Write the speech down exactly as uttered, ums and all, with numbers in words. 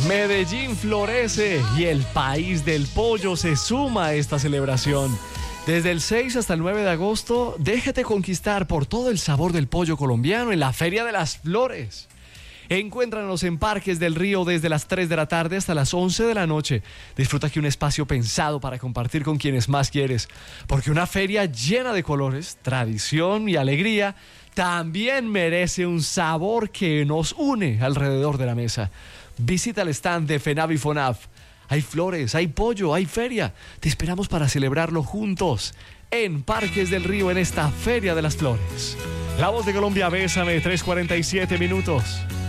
Medellín florece y el país del pollo se suma a esta celebración. Desde el seis hasta el nueve de agosto, déjate conquistar por todo el sabor del pollo colombiano en la Feria de las Flores. Encuéntranos en Parques del Río desde las tres de la tarde hasta las once de la noche. Disfruta aquí un espacio pensado para compartir con quienes más quieres, porque una feria llena de colores, tradición y alegría también merece un sabor que nos une alrededor de la mesa. Visita el stand de FENAV y FONAF. Hay flores, hay pollo, hay feria. Te esperamos para celebrarlo juntos en Parques del Río en esta Feria de las Flores. La Voz de Colombia, Bésame, tres cuarenta y siete minutos.